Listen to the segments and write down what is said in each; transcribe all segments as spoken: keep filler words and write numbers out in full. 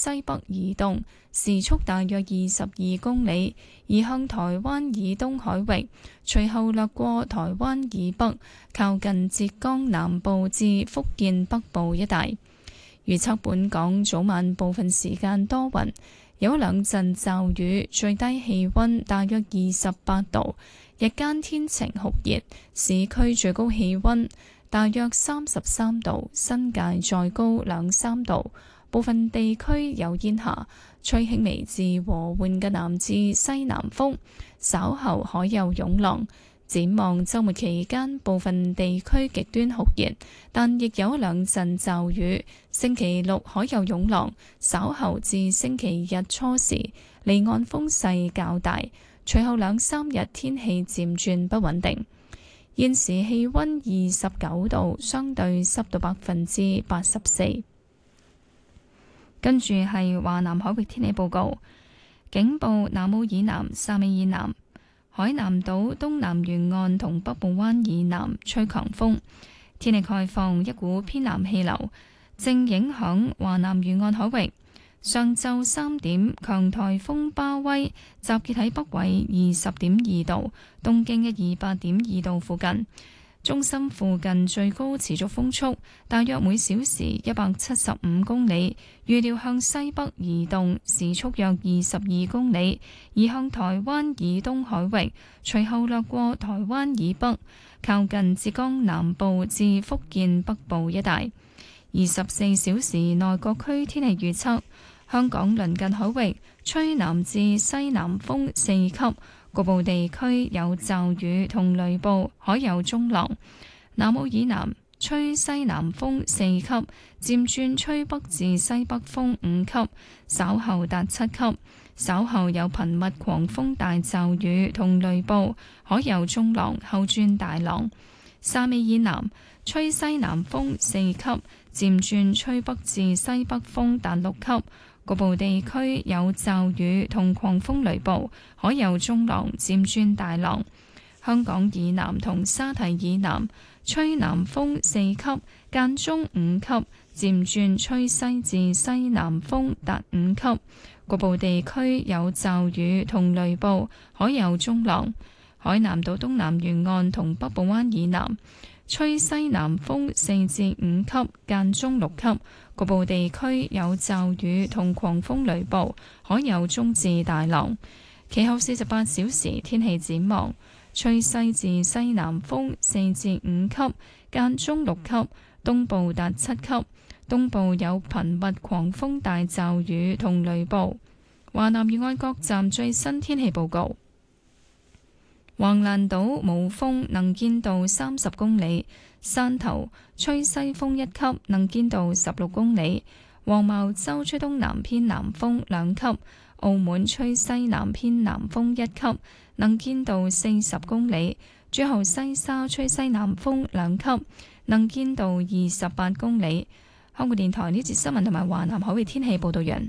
西北移動，時速大約二十二公里，移向台灣以東海域，隨後掠過台灣以北，靠近浙江南部至福建北部一帶。預測本港早晚部分時間多雲，有兩陣驟雨，最低氣溫大約二十八度，日間天晴酷熱，市區最高氣溫大約三十三度，新界再高兩三度，部分地區有煙霞，吹輕微至和緩嘅南至西南風，稍後海有湧浪。展望周末期間，部分地區極端酷熱，但亦有兩陣驟雨。星期六海有湧浪，稍後至星期日初時離岸風勢較大，隨後兩三日天氣漸轉不穩定。現時氣溫二十九度，相對濕度百分之八十四。跟住係華南海域天氣報告，警報南澳以南、汕尾以南、海南島東南沿岸同北部灣以南吹強風。天氣概況，一股偏南氣流正影響華南沿岸海域。上晝三點，強颱風巴威集結喺北緯二十點二度、東經一二八點二度附近。中心附近最高持續風速大約每小時一百七十五公里，預料向西北移動，時速約二十二公里，移向台灣以東海域，隨後掠過台灣以北，靠近浙江南部至福建北部一帶。二十四小時內各區天氣預測：香港鄰近海域吹南至西南風四級。局部地區有驟雨同雷暴，海有中浪。南澳以南吹西南風四級，漸轉吹北至西北風五級，稍後達七級。稍後有頻密狂風大驟雨同雷暴，海有中浪，後轉大浪。汕尾以南吹西南風四級，漸轉吹北至西北風達六級。局部地區有驟雨同狂風雷暴，海有中浪，漸轉大浪。香港以南同沙堤以南吹南風四級，間中五級，漸轉吹西至西南風達五級。局部地區有驟雨同雷暴，海有中浪。海南島東南沿岸同北部灣以南吹西南風四至五級，間中六級。局部地區有驟雨同狂風雷暴，海有中至大浪。其後四十八小時天氣展望：吹西至西南風四至五級，間中六級，東部達七級。東部有頻密狂風大驟雨同雷暴。華南沿岸各站最新天氣報告：橫瀾島冇風，能見度三十公里；汕頭吹西風一級，能見度十六公里；黃茅洲吹東南偏南風兩級；澳門吹西南偏南風一級，能見度四十公里；最後西沙吹西南風兩級，能見度二十八公里。香港電台呢節新聞同埋華南海域天氣報道完。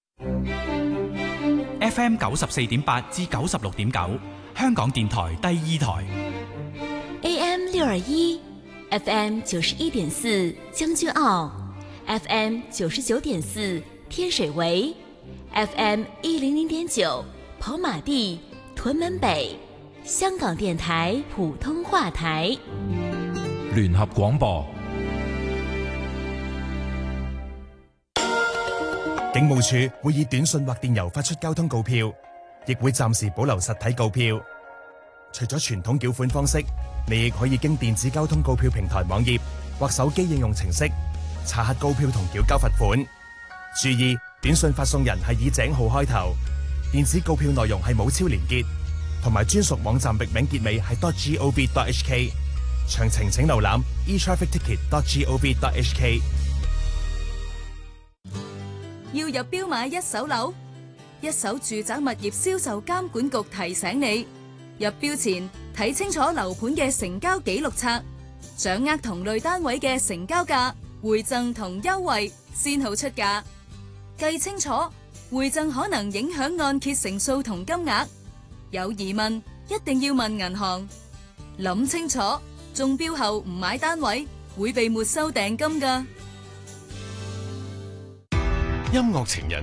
F M 九十四點八至九十六點九。香港電台第二台 A M 六二一 F M 九十一點四將軍澳 F M 九十九點四天水圍 F M 一零零點九跑馬地屯門北。香港電台普通話台聯合廣播。 警務處會以短信或電郵發出交通告票，亦會暫時保留實體告票。除咗傳統繳款方式，你亦可以經電子交通告票平台網頁或手機應用程式查核告票同繳交罰款。注意，短信發送人係以井號開頭，電子告票內容係冇超連結，同埋專屬網站域名結尾係 .gov.hk。詳情請瀏覽 e traffic ticket dot gov dot h k。 要入標買一手樓？一手住宅物業銷售監管局提醒你，入標前睇清楚樓盤嘅成交記錄冊，掌握同類單位嘅成交價、回贈同優惠，先好出價。計清楚，回贈可能影響按揭成數同金額。有疑問一定要問銀行。諗清楚，中標後唔買單位會被沒收訂金㗎。 音樂情人